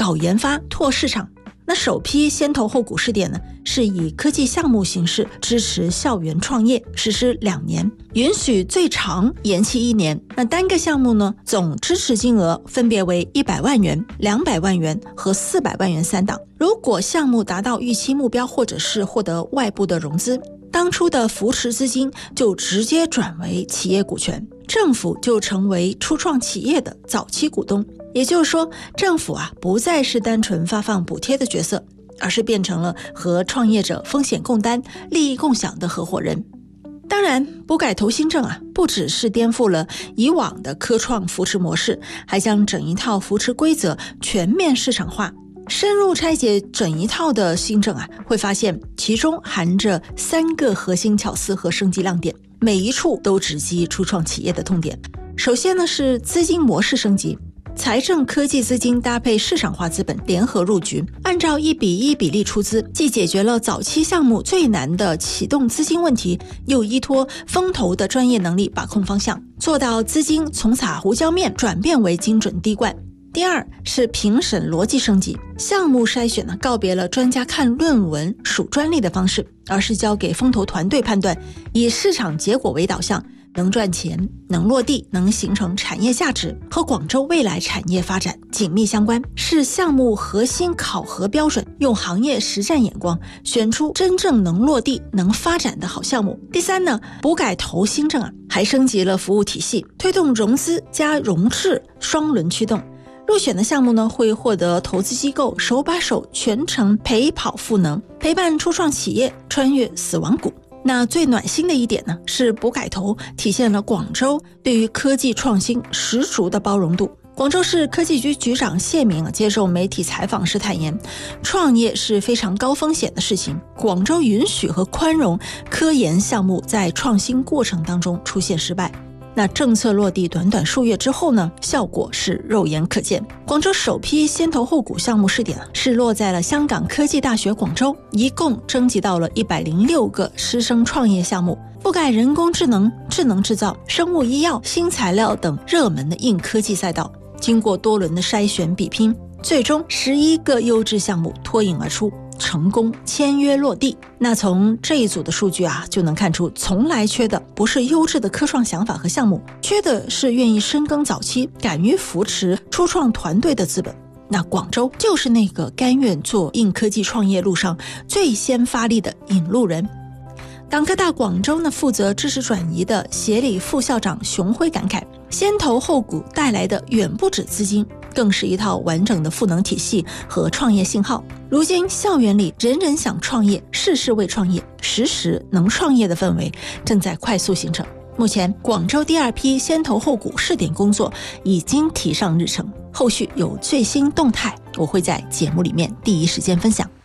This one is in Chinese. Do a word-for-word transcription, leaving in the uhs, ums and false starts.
导研发拓市场。那首批先投后股试点呢，是以科技项目形式支持校园创业，实施两年，允许最长延期一年。那单个项目呢，总支持金额分别为一百万元、两百万元和四百万元三档。如果项目达到预期目标，或者是获得外部的融资，当初的扶持资金就直接转为企业股权，政府就成为初创企业的早期股东。也就是说，政府啊不再是单纯发放补贴的角色，而是变成了和创业者风险共担、利益共享的合伙人。当然，补改投新政啊，不只是颠覆了以往的科创扶持模式，还将整一套扶持规则全面市场化。深入拆解整一套的新政啊，会发现其中含着三个核心巧思和升级亮点，每一处都直击初创企业的痛点。首先呢，是资金模式升级。财政科技资金搭配市场化资本联合入局，按照一比一比例出资，既解决了早期项目最难的启动资金问题，又依托风投的专业能力把控方向，做到资金从撒胡椒面转变为精准滴灌。第二是评审逻辑升级，项目筛选呢告别了专家看论文数专利的方式，而是交给风投团队判断，以市场结果为导向，能赚钱、能落地、能形成产业价值，和广州未来产业发展紧密相关，是项目核心考核标准，用行业实战眼光选出真正能落地、能发展的好项目。第三呢，补改投新政啊，还升级了服务体系，推动融资加融智双轮驱动。入选的项目呢，会获得投资机构手把手全程陪跑赋能，陪伴初创企业穿越死亡谷。那最暖心的一点呢，是补改投体现了广州对于科技创新十足的包容度。广州市科技局局长谢明接受媒体采访时坦言，创业是非常高风险的事情，广州允许和宽容科研项目在创新过程当中出现失败。那政策落地短短数月之后呢，效果是肉眼可见。广州首批先投后股项目试点是落在了香港科技大学广州，一共征集到了一百零六个师生创业项目，覆盖人工智能、智能制造、生物医药、新材料等热门的硬科技赛道。经过多轮的筛选比拼，最终十一个优质项目脱颖而出，成功签约落地。那从这一组的数据啊，就能看出，从来缺的不是优质的科创想法和项目，缺的是愿意深耕早期、敢于扶持初创团队的资本。那广州就是那个甘愿做硬科技创业路上最先发力的引路人。港科大广州呢，负责知识转移的协理副校长熊辉感慨，先投后股带来的远不止资金，更是一套完整的赋能体系和创业信号。如今校园里人人想创业，事事为创业，时时能创业的氛围正在快速形成。目前广州第二批先投后股试点工作已经提上日程，后续有最新动态，我会在节目里面第一时间分享。